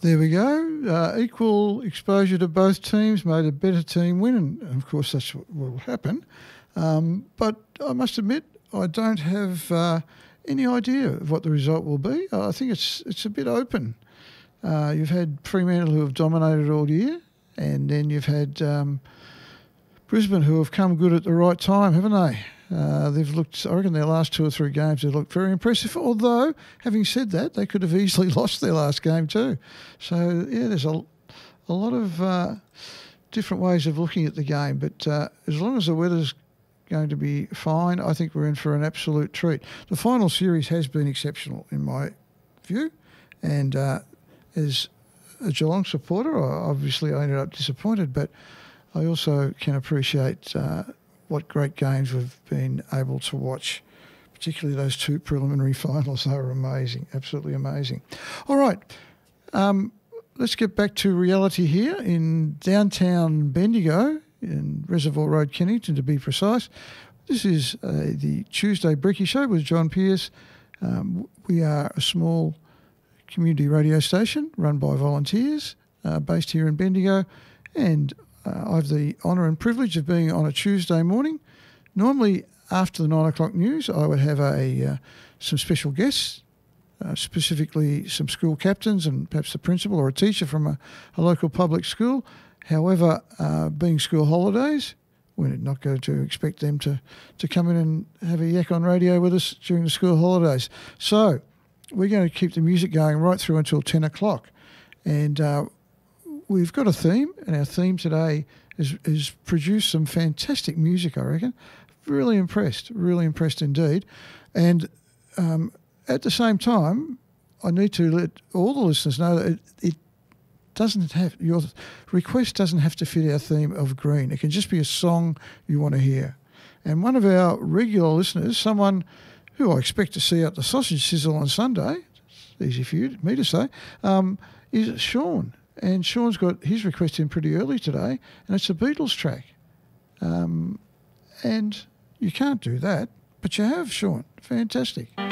There we go. Equal exposure to both teams made a better team win, and of course that's what will happen. But I must admit, I don't have any idea of what the result will be. I think it's a bit open. You've had Fremantle who have dominated all year, and then you've had Brisbane who have come good at the right time, haven't they? They've looked, I reckon their last 2 or 3 games have looked very impressive, although, having said that, they could have easily lost their last game too. So, yeah, there's a lot of different ways of looking at the game, but as long as the weather's going to be fine, I think we're in for an absolute treat. The final series has been exceptional in my view, and as a Geelong supporter, obviously I ended up disappointed, but I also can appreciate what great games we've been able to watch, particularly those 2 preliminary finals. They were amazing, absolutely amazing. All right, let's get back to reality here in downtown Bendigo, in Reservoir Road, Kennington to be precise. This is the Tuesday Bricky Show with John Pearce. We are a small community radio station run by volunteers based here in Bendigo, and I have the honour and privilege of being on a Tuesday morning. Normally, after the 9 o'clock news, I would have some special guests, specifically some school captains and perhaps the principal or a teacher from a local public school. However, being school holidays, we're not going to expect them to come in and have a yak on radio with us during the school holidays. So we're going to keep the music going right through until 10 o'clock. And we've got a theme, and our theme today is produced some fantastic music, I reckon. Really impressed indeed. And at the same time, I need to let all the listeners know that it doesn't have, your request doesn't have to fit our theme of green. It can just be a song you want to hear. And one of our regular listeners, someone who I expect to see at the Sausage Sizzle on Sunday, it's easy for me to say, is Sean. And Sean's got his request in pretty early today, and it's a Beatles track. And you can't do that, but you have, Sean. Fantastic.